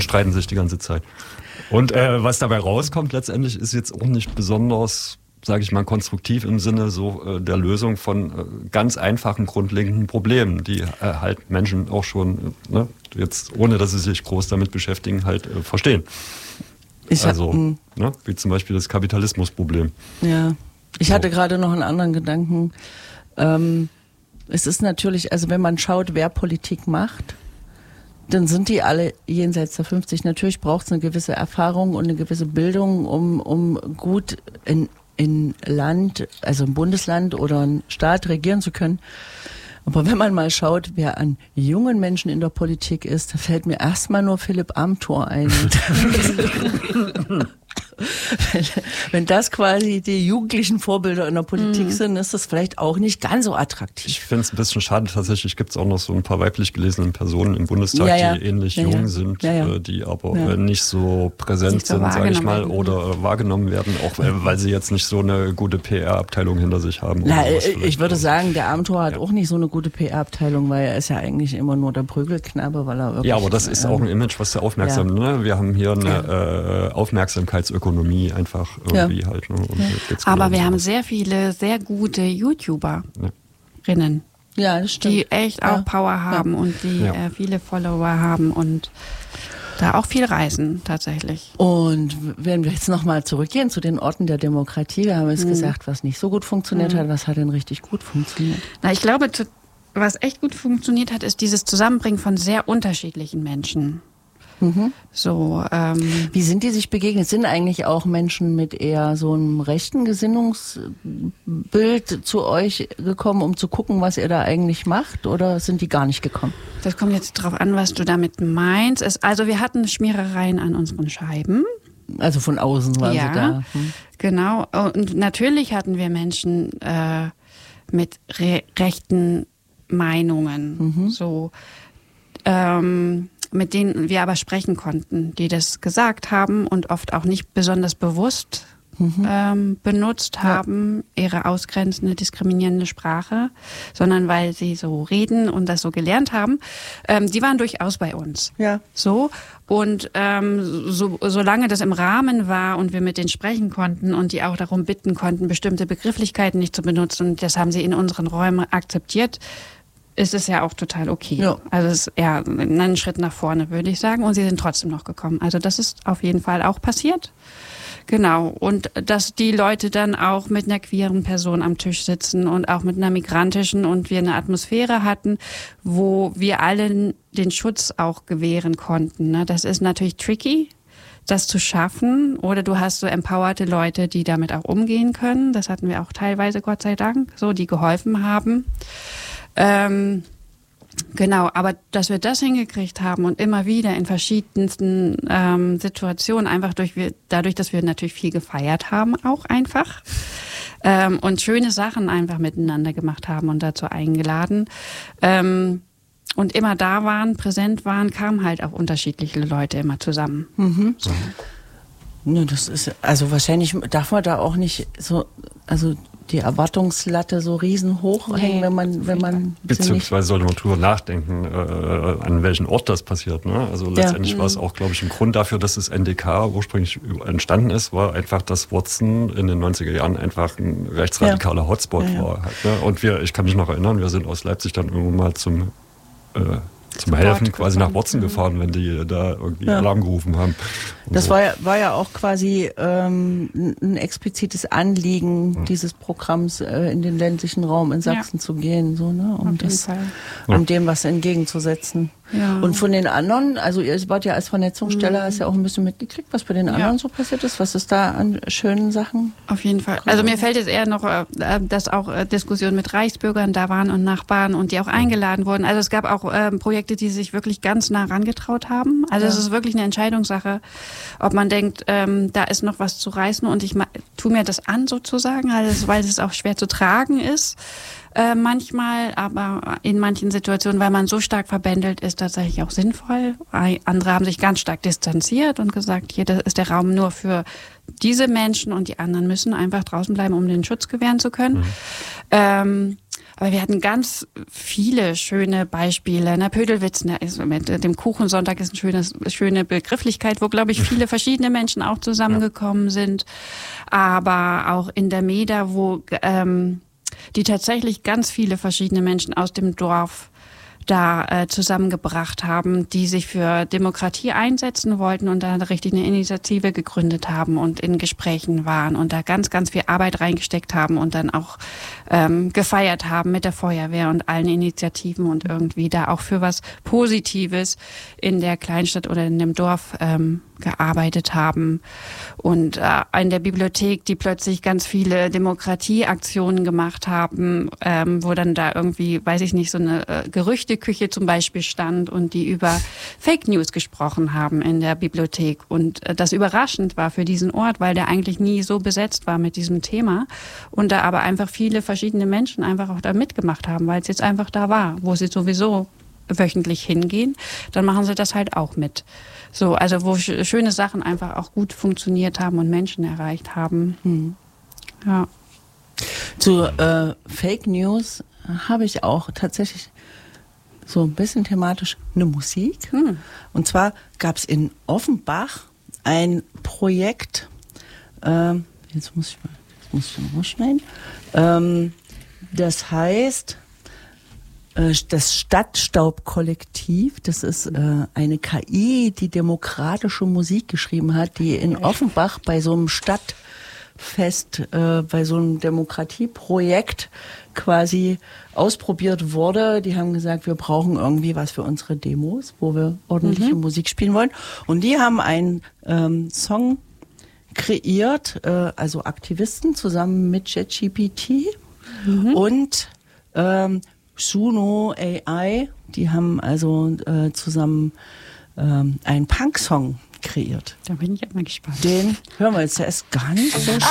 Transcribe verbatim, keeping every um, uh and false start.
und streiten sich die ganze Zeit. Und äh, was dabei rauskommt letztendlich ist jetzt auch nicht besonders, sage ich mal, konstruktiv im Sinne so äh, der Lösung von äh, ganz einfachen, grundlegenden Problemen, die äh, halt Menschen auch schon, äh, ne, jetzt ohne dass sie sich groß damit beschäftigen, halt äh, verstehen. Ich also, hab, ne, wie zum Beispiel das Kapitalismusproblem. Ja, ich so. hatte gerade noch einen anderen Gedanken. Ähm, es ist natürlich, also wenn man schaut, wer Politik macht, dann sind die alle jenseits der fünfzig. Natürlich braucht es eine gewisse Erfahrung und eine gewisse Bildung, um, um gut in, in Land, also im Bundesland oder ein Staat regieren zu können. Aber wenn man mal schaut, wer an jungen Menschen in der Politik ist, da fällt mir erstmal nur Philipp Amthor ein. wenn, wenn das quasi die jugendlichen Vorbilder in der Politik mhm. sind, ist das vielleicht auch nicht ganz so attraktiv. Ich finde es ein bisschen schade. Tatsächlich gibt es auch noch so ein paar weiblich gelesene Personen im Bundestag, ja, ja. die ähnlich ja, jung ja. sind, ja, ja. die aber ja. nicht so präsent nicht so sind, sage ich mal, werden. oder wahrgenommen werden, auch weil sie jetzt nicht so eine gute P R-Abteilung hinter sich haben. Na, ich würde sagen, der Amthor hat ja. auch nicht so eine gute P R-Abteilung, weil er ist ja eigentlich immer nur der Prügelknabe, weil er wirklich... Ja, aber das ist ähm, auch ein Image, was sehr aufmerksam, ja. ne? Wir haben hier eine ja. äh, Aufmerksamkeitsökonomie einfach irgendwie ja. halt. Ne? Ja. Aber wir haben sehr viele, sehr gute YouTuberinnen, ja, das stimmt. die echt ja. auch Power haben ja. und die ja. äh, viele Follower haben und da auch viel reisen tatsächlich. Und wenn wir jetzt nochmal zurückgehen zu den Orten der Demokratie, wir haben jetzt mhm. gesagt, was nicht so gut funktioniert mhm. hat, was hat denn richtig gut funktioniert? Na, ich glaube, was echt gut funktioniert hat, ist dieses Zusammenbringen von sehr unterschiedlichen Menschen. Mhm. So, ähm, wie sind die sich begegnet? Sind eigentlich auch Menschen mit eher so einem rechten Gesinnungsbild zu euch gekommen, um zu gucken, was ihr da eigentlich macht? Oder sind die gar nicht gekommen? Das kommt jetzt drauf an, was du damit meinst. Es, also wir hatten Schmierereien an unseren Scheiben. Also von außen waren ja, sie da. Hm. Genau. Und natürlich hatten wir Menschen äh, mit re- rechten Meinungen. Mhm. So, ähm, mit denen wir aber sprechen konnten, die das gesagt haben und oft auch nicht besonders bewusst mhm. ähm, benutzt ja. haben, ihre ausgrenzende, diskriminierende Sprache, sondern weil sie so reden und das so gelernt haben. Ähm, die waren durchaus bei uns. Ja. So. Und ähm, so, solange das im Rahmen war und wir mit denen sprechen konnten und die auch darum bitten konnten, bestimmte Begrifflichkeiten nicht zu benutzen, und das haben sie in unseren Räumen akzeptiert, ist es ja auch total okay. Ja. Also es ist eher ein Schritt nach vorne, würde ich sagen. Und sie sind trotzdem noch gekommen. Also das ist auf jeden Fall auch passiert. Genau. Und dass die Leute dann auch mit einer queeren Person am Tisch sitzen und auch mit einer migrantischen und wir eine Atmosphäre hatten, wo wir allen den Schutz auch gewähren konnten. Das ist natürlich tricky, das zu schaffen. Oder du hast so empowerte Leute, die damit auch umgehen können. Das hatten wir auch teilweise, Gott sei Dank, so, die geholfen haben. Ähm, genau, aber dass wir das hingekriegt haben und immer wieder in verschiedensten ähm, Situationen, einfach durch wir, dadurch, dass wir natürlich viel gefeiert haben, auch einfach ähm, und schöne Sachen einfach miteinander gemacht haben und dazu eingeladen ähm, und immer da waren, präsent waren, kamen halt auch unterschiedliche Leute immer zusammen. Mhm. So. Ne, das ist, also wahrscheinlich darf man da auch nicht so, also die Erwartungslatte so riesen hoch hängen, wenn man, wenn man beziehungsweise sollte man drüber nachdenken, äh, an welchem Ort das passiert. Ne? Also letztendlich ja. war es auch, glaube ich, ein Grund dafür, dass das N D K ursprünglich entstanden ist, war einfach, dass Watson in den neunziger Jahren einfach ein rechtsradikaler ja. Hotspot ja, ja. war. Halt, ne? Und wir, ich kann mich noch erinnern, wir sind aus Leipzig dann irgendwann mal zum äh, zum Helfen quasi nach Watson gefahren, wenn die da irgendwie ja. Alarm gerufen haben. Das so. war, ja, war ja auch quasi ähm, ein explizites Anliegen hm. dieses Programms, äh, in den ländlichen Raum in Sachsen ja. zu gehen, so, ne, um, das, um ja. dem was entgegenzusetzen. Ja. Und von den anderen, also ihr wart ja als Vernetzungsstelle, mhm. hast ja auch ein bisschen mitgekriegt, was bei den ja. anderen so passiert ist. Was ist da an schönen Sachen? Auf jeden Fall. Also mir fällt jetzt eher noch, dass auch Diskussionen mit Reichsbürgern da waren und Nachbarn und die auch eingeladen wurden. Also es gab auch ähm, Projekte, die sich wirklich ganz nah rangetraut haben. Also es ja. ist wirklich eine Entscheidungssache, ob man denkt, ähm, da ist noch was zu reißen und ich ma- tu mir das an sozusagen, also, weil es auch schwer zu tragen ist. Äh, manchmal, aber in manchen Situationen, weil man so stark verbändelt ist, tatsächlich auch sinnvoll. Andere haben sich ganz stark distanziert und gesagt, hier das ist der Raum nur für diese Menschen und die anderen müssen einfach draußen bleiben, um den Schutz gewähren zu können. Mhm. Ähm, Aber wir hatten ganz viele schöne Beispiele. Na, Pödelwitz, na, ist, mit dem Kuchensonntag ist eine schöne, schöne Begrifflichkeit, wo, glaube ich, viele verschiedene Menschen auch zusammengekommen sind. Aber auch in der Meda, wo ähm, die tatsächlich ganz viele verschiedene Menschen aus dem Dorf da äh, zusammengebracht haben, die sich für Demokratie einsetzen wollten und da richtig eine Initiative gegründet haben und in Gesprächen waren und da ganz, ganz viel Arbeit reingesteckt haben und dann auch ähm, gefeiert haben mit der Feuerwehr und allen Initiativen und irgendwie da auch für was Positives in der Kleinstadt oder in dem Dorf ähm, gearbeitet haben. Und äh, in der Bibliothek, die plötzlich ganz viele Demokratieaktionen gemacht haben, ähm, wo dann da irgendwie, weiß ich nicht, so eine äh, Gerüchteküche zum Beispiel stand und die über Fake News gesprochen haben in der Bibliothek. Und äh, das überraschend war für diesen Ort, weil der eigentlich nie so besetzt war mit diesem Thema. Und da aber einfach viele verschiedene Menschen einfach auch da mitgemacht haben, weil es jetzt einfach da war, wo sie sowieso wöchentlich hingehen, dann machen sie das halt auch mit. So, also wo sch- schöne Sachen einfach auch gut funktioniert haben und Menschen erreicht haben. Hm. Ja. Zu äh, Fake News habe ich auch tatsächlich so ein bisschen thematisch eine Musik. Hm. Und zwar gab es in Offenbach ein Projekt, ähm, jetzt muss ich mal, jetzt muss ich mal rausschneiden, ähm, das heißt das Stadtstaub-Kollektiv, das ist äh, eine K I, die demokratische Musik geschrieben hat, die in Offenbach bei so einem Stadtfest, äh, bei so einem Demokratieprojekt quasi ausprobiert wurde. Die haben gesagt, wir brauchen irgendwie was für unsere Demos, wo wir ordentliche mhm. Musik spielen wollen. Und die haben einen ähm, Song kreiert, äh, also Aktivisten zusammen mit ChatGPT mhm. und ähm, Suno A I, die haben also äh, zusammen ähm, einen Punk-Song kreiert. Da bin ich auch mal gespannt. Den hören wir jetzt, der ist gar nicht so schön.